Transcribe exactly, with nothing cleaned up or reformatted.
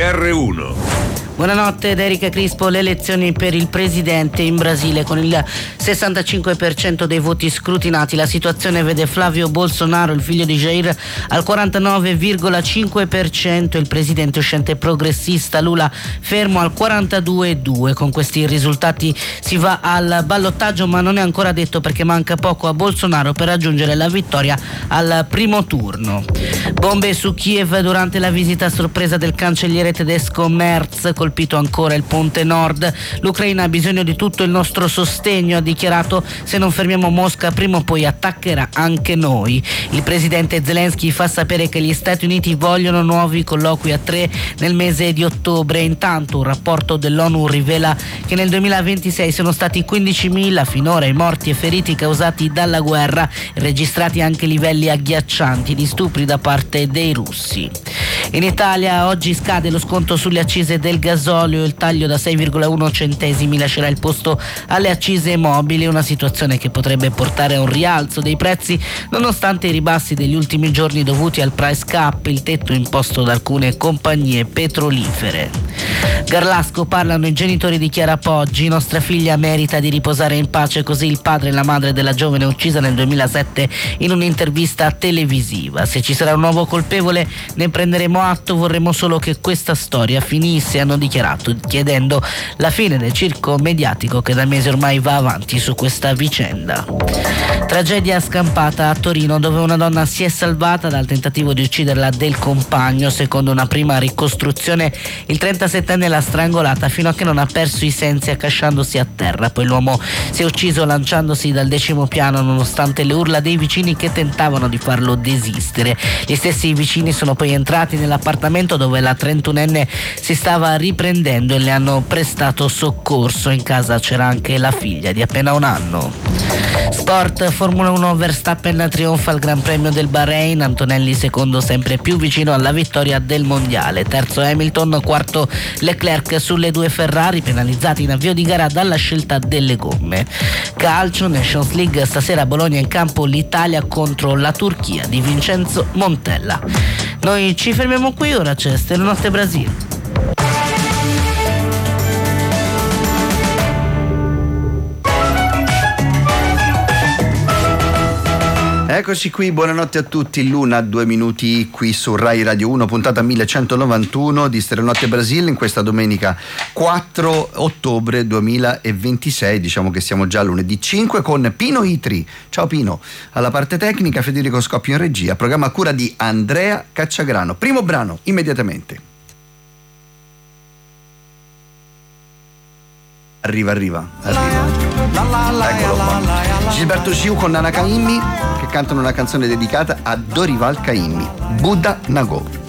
R uno. Buonanotte da Erika Crispo. Le elezioni per il presidente in Brasile, con il sessantacinque per cento dei voti scrutinati, la situazione vede Flavio Bolsonaro, il figlio di Jair, al quarantanove virgola cinque per cento, il presidente uscente progressista Lula fermo al quarantadue virgola due per cento. Con questi risultati si va al ballottaggio, ma non è ancora detto perché manca poco a Bolsonaro per raggiungere la vittoria al primo turno. Bombe su Kiev durante la visita a sorpresa del cancelliere tedesco Merz, colpito ancora il ponte nord. L'Ucraina ha bisogno di tutto il nostro sostegno, ha dichiarato. Se non fermiamo Mosca prima o poi attaccherà anche noi. Il presidente Zelensky fa sapere che gli Stati Uniti vogliono nuovi colloqui a tre nel mese di ottobre. Intanto un rapporto dell'ONU rivela che nel duemilaventisei sono stati quindicimila finora i morti e feriti causati dalla guerra, registrati anche livelli agghiaccianti di stupri da parte dei russi. In Italia oggi scade lo sconto sulle accise del gasolio, il taglio da sei virgola uno centesimi lascerà il posto alle accise mobili, una situazione che potrebbe portare a un rialzo dei prezzi nonostante i ribassi degli ultimi giorni dovuti al price cap, il tetto imposto da alcune compagnie petrolifere. Garlasco, parlano i genitori di Chiara Poggi. Nostra figlia merita di riposare in pace, così il padre e la madre della giovane uccisa nel duemilasette in un'intervista televisiva. Se ci sarà un nuovo colpevole ne prenderemo atto, vorremmo solo che questa storia finisse, hanno dichiarato, chiedendo la fine del circo mediatico che da mesi ormai va avanti su questa vicenda. Tragedia scampata a Torino, dove una donna si è salvata dal tentativo di ucciderla del compagno. Secondo una prima ricostruzione, il trentasettenne l'ha strangolata fino a che non ha perso i sensi accasciandosi a terra. Poi l'uomo si è ucciso lanciandosi dal decimo piano nonostante le urla dei vicini che tentavano di farlo desistere. Gli stessi vicini sono poi entrati nell'appartamento dove la trentunenne si stava riprendendo e le hanno prestato soccorso. In casa c'era anche la figlia di appena un anno. Sport, Formula uno, Verstappen trionfa al Gran Premio del Bahrain, Antonelli secondo sempre più vicino alla vittoria del mondiale, terzo Hamilton, quarto Leclerc sulle due Ferrari, penalizzati in avvio di gara dalla scelta delle gomme. Calcio, Nations League, stasera a Bologna in campo l'Italia contro la Turchia di Vincenzo Montella. Noi ci fermiamo qui, ora c'è Stanotte Brasile. Eccoci qui, buonanotte a tutti, l'una, due minuti qui su Rai Radio uno, puntata millecentonovantuno di Stereonotte Brasile, in questa domenica quattro ottobre duemilaventisei, diciamo che siamo già lunedì cinque, con Pino Itri. Ciao Pino, alla parte tecnica Federico Scoppio in regia, programma a cura di Andrea Cacciagrano. Primo brano, immediatamente. Arriva, arriva, arriva. Eccolo qua. Gilberto Gil con Nana Caymmi che cantano una canzone dedicata a Dorival Caymmi, Buddha Nagò.